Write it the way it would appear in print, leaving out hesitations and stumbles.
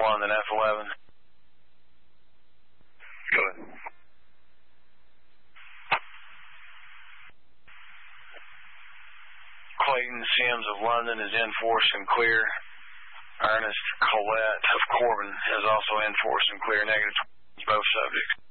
F1, then F11. Go ahead. Clayton Sims of London is in force and clear. Ernest Collette of Corbin is also in force and clear. Negative both subjects.